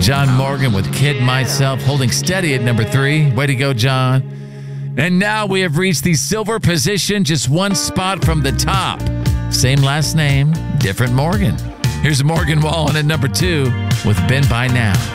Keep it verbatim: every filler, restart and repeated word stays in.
John Morgan with Kid Myself holding steady at number three. Way to go, John. And now we have reached the silver position, just one spot from the top. Same last name, different Morgan. Here's Morgan Wallen at number two with Been By Now.